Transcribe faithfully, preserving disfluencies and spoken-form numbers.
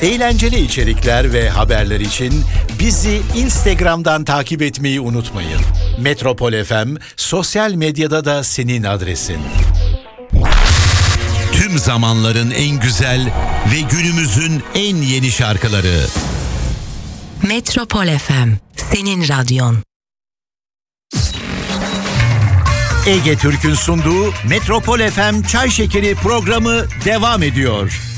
Eğlenceli içerikler ve haberler için bizi Instagram'dan takip etmeyi unutmayın. Metropol F M sosyal medyada da senin adresin. Tüm zamanların en güzel ve günümüzün en yeni şarkıları. Metropol F M, senin radyon. Ege Türk'ün sunduğu Metropol F M Çay Şekeri programı devam ediyor.